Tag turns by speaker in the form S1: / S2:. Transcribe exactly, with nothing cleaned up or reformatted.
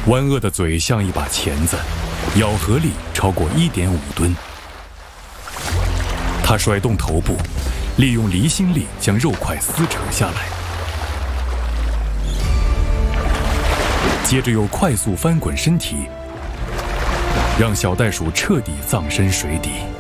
S1: 弯鳄的嘴像一把钳子，咬合力超过 一点五吨。它甩动头部，利用离心力将肉块撕扯下来，接着又快速翻滚身体，让小袋鼠彻底葬身水底。